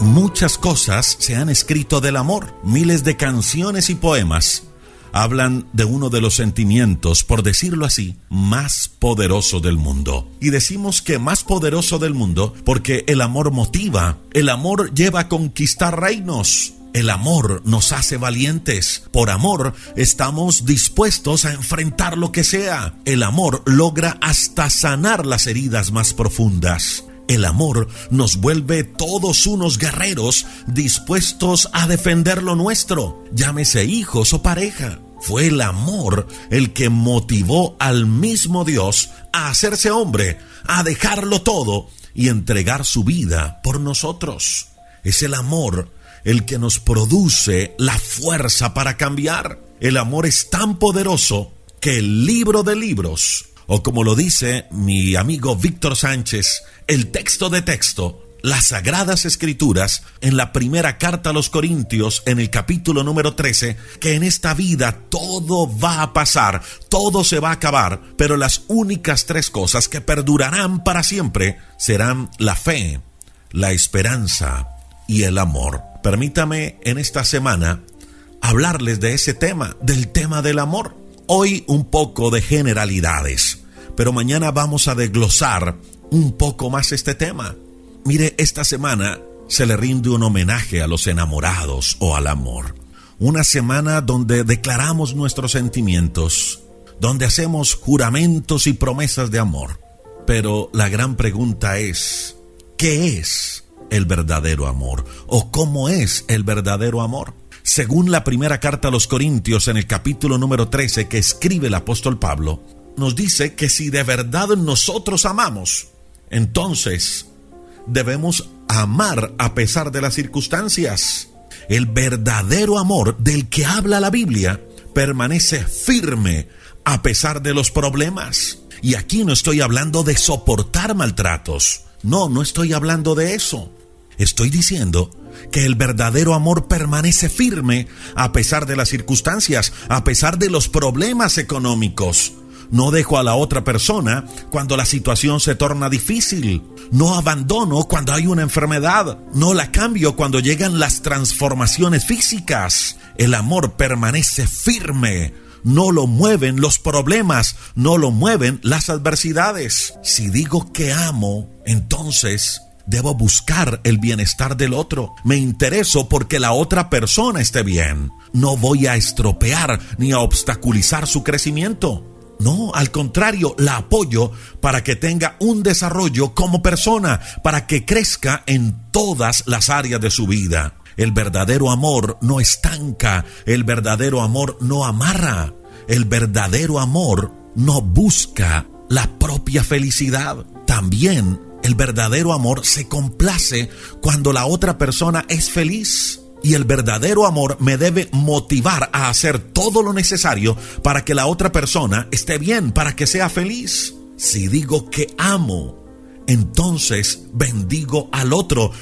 Muchas cosas se han escrito del amor. Miles de canciones y poemas hablan de uno de los sentimientos, por decirlo así, más poderoso del mundo. Y decimos que más poderoso del mundo porque el amor motiva, el amor lleva a conquistar reinos. El amor nos hace valientes. Por amor estamos dispuestos a enfrentar lo que sea. El amor logra hasta sanar las heridas más profundas. El amor nos vuelve todos unos guerreros dispuestos a defender lo nuestro, llámese hijos o pareja. Fue el amor el que motivó al mismo Dios a hacerse hombre, a dejarlo todo y entregar su vida por nosotros. Es el amor el que nos produce la fuerza para cambiar. El amor es tan poderoso que el libro de libros, o como lo dice mi amigo Víctor Sánchez, el texto de texto, las Sagradas Escrituras, en la primera carta a los Corintios, en el capítulo número 13, que en esta vida todo va a pasar, todo se va a acabar, pero las únicas tres cosas que perdurarán para siempre serán la fe, la esperanza y el amor. Permítame en esta semana hablarles de ese tema, del tema del amor. Hoy un poco de generalidades, pero mañana vamos a desglosar un poco más este tema. Mire, esta semana se le rinde un homenaje a los enamorados o al amor. Una semana donde declaramos nuestros sentimientos, donde hacemos juramentos y promesas de amor. Pero la gran pregunta es, ¿qué es el verdadero amor? ¿O cómo es el verdadero amor? Según la primera carta a los Corintios, en el capítulo número 13 que escribe el apóstol Pablo, nos dice que si de verdad nosotros amamos, entonces debemos amar a pesar de las circunstancias. El verdadero amor del que habla la Biblia permanece firme a pesar de los problemas. Y aquí no estoy hablando de soportar maltratos. No estoy hablando de eso. Estoy diciendo que el verdadero amor permanece firme a pesar de las circunstancias, a pesar de los problemas económicos. No dejo a la otra persona cuando la situación se torna difícil. No abandono cuando hay una enfermedad. No la cambio cuando llegan las transformaciones físicas. El amor permanece firme. No lo mueven los problemas, no lo mueven las adversidades. Si digo que amo, entonces debo buscar el bienestar del otro. Me intereso porque la otra persona esté bien. No voy a estropear ni a obstaculizar su crecimiento. No, al contrario, la apoyo para que tenga un desarrollo como persona, para que crezca en todas las áreas de su vida. El verdadero amor no estanca, el verdadero amor no amarra, el verdadero amor no busca la propia felicidad. También el verdadero amor se complace cuando la otra persona es feliz. Y el verdadero amor me debe motivar a hacer todo lo necesario para que la otra persona esté bien, para que sea feliz. Si digo que amo, entonces bendigo al otro,